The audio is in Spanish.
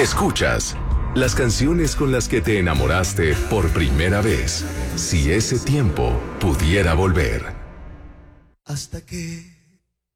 Escuchas las canciones con las que te enamoraste por primera vez. Si ese tiempo pudiera volver. Hasta que